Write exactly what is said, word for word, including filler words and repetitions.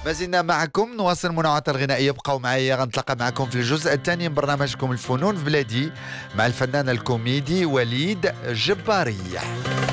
ما زلنا معكم نواصل المنوعات الغنائية. بقوا معايا، غنتلاقى معكم في الجزء الثاني من برنامجكم الفنون في بلادي مع الفنان الكوميدي وليد جباري.